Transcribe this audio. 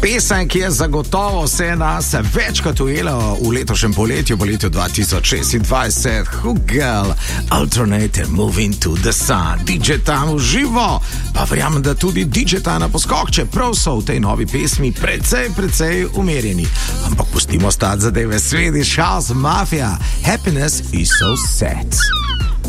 Pesem, ki je zagotovo vse nas večkrat ujela v letošnjem poletju 2026, Hugel, Alternator, Moving to the Sun, DJ Tam v živo, pa verjamem, da tudi DJ Tam na poskok, čeprav so v tej novi pesmi precej umerjeni. Ampak pustimo stati zadeve, Swedish House Mafia, Happiness is so sad.